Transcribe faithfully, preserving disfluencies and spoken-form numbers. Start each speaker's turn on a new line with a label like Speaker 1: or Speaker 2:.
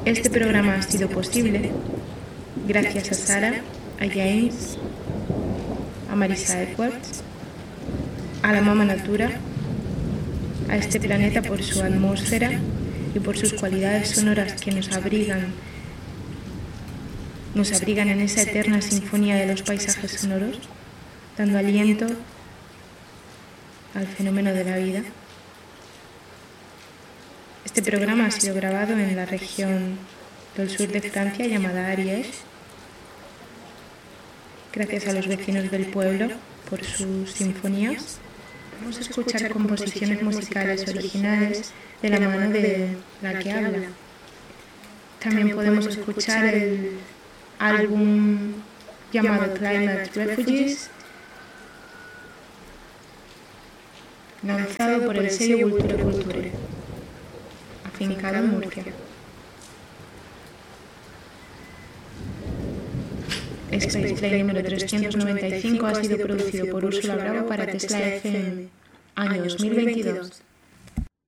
Speaker 1: Este programa ha sido posible gracias a Sara, a James, a Marisa Edwards, a la Mama Natura, a este planeta por su atmósfera y por sus cualidades sonoras que nos abrigan, nos abrigan en esa eterna sinfonía de los paisajes sonoros, dando aliento al fenómeno de la vida. Este programa ha sido grabado en la región del sur de Francia llamada Ariège, gracias a los vecinos del pueblo por sus sinfonías. Vamos a escuchar composiciones musicales originales de la mano de la que habla. También podemos escuchar el álbum llamado Climate Refugees, lanzado por el sello Vulture Culture, afincado en Murcia. Spaceflight número trescientos noventa y cinco ha sido producido por Úrsula Bravo para Tesla F M, año dos mil veintidós.